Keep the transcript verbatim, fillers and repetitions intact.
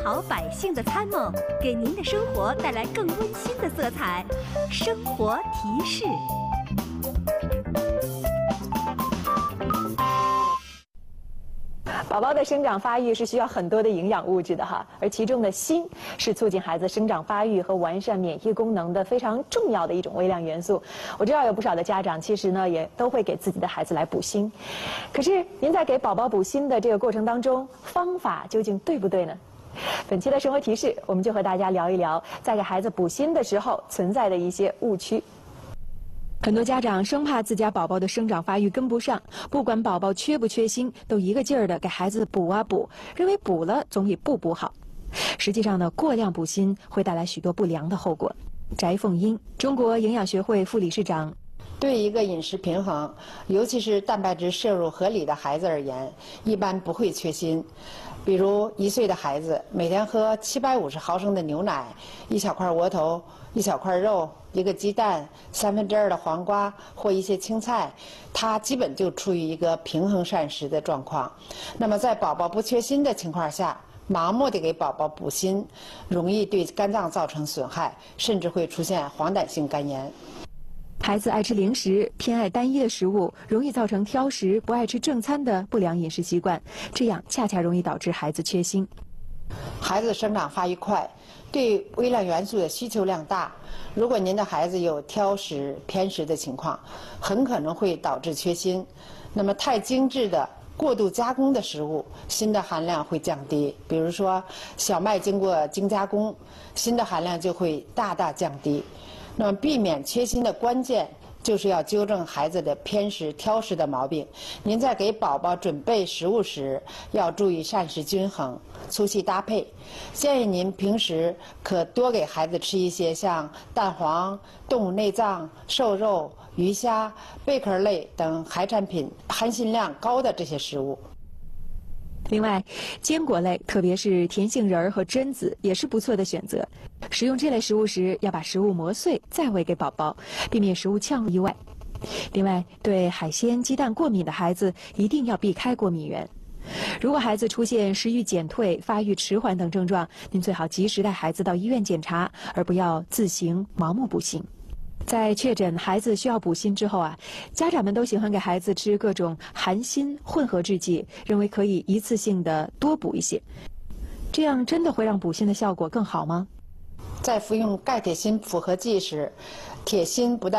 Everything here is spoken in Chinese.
好百姓的参谋，给您的生活带来更温馨的色彩。生活提示。 宝宝的生长发育是需要很多的营养物质的哈，而其中的锌是促进孩子生长发育和完善免疫功能的非常重要的一种微量元素。我知道有不少的家长其实呢也都会给自己的孩子来补锌，可是您在给宝宝补锌的这个过程当中，方法究竟对不对呢？本期的生活提示，我们就和大家聊一聊在给孩子补锌的时候存在的一些误区。很多家长生怕自家宝宝的生长发育跟不上，不管宝宝缺不缺锌，都一个劲儿的给孩子补啊补，认为补了总比不补好。实际上呢，过量补锌会带来许多不良的后果。翟凤英，中国营养学会副理事长。 对一个饮食平衡，尤其是蛋白质摄入合理的孩子而言，一般不会缺锌。比如一岁的孩子每天喝七百五十毫升的牛奶，一小块窝头，一小块肉，一个鸡蛋，三分之二的黄瓜或一些青菜，它基本就处于一个平衡膳食的状况。那么在宝宝不缺锌的情况下，盲目的给宝宝补锌，容易对肝脏造成损害，甚至会出现黄疸性肝炎。 孩子爱吃零食，偏爱单一的食物，容易造成挑食、不爱吃正餐的不良饮食习惯，这样恰恰容易导致孩子缺锌。 孩子生长发育快，对微量元素的需求量大。如果您的孩子有挑食、偏食的情况，很可能会导致缺锌。那么太精致的、过度加工的食物，锌的含量会降低。比如说小麦经过精加工，锌的含量就会大大降低。那么避免缺锌的关键就是要纠正孩子的偏食、挑食的毛病。您在给宝宝准备食物时，要注意膳食均衡、粗细搭配。建议您平时可多给孩子吃一些像蛋黄、动物内脏、瘦肉、鱼虾、贝壳类等海产品含锌量高的这些食物。 另外，坚果类，特别是甜杏仁儿和榛子，也是不错的选择。食用这类食物时，要把食物磨碎再喂给宝宝，避免食物呛意外。另外，对海鲜、鸡蛋过敏的孩子，一定要避开过敏源。如果孩子出现食欲减退、发育迟缓等症状，您最好及时带孩子到医院检查，而不要自行盲目补锌。在确诊孩子需要补锌之后啊，家长们都喜欢给孩子吃各种含锌混合制剂，认为可以一次性的多补一些。这样真的会让补锌的效果更好吗？ 在服用钙铁锌复合剂时，铁锌不但